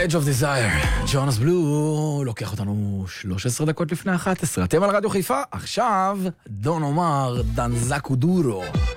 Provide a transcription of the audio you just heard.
Edge of Desire, ג'ונס בלו, לוקח אותנו 13 דקות לפני 11. אתם על רדיו חיפה, עכשיו דון אומר, דנזקו דורו.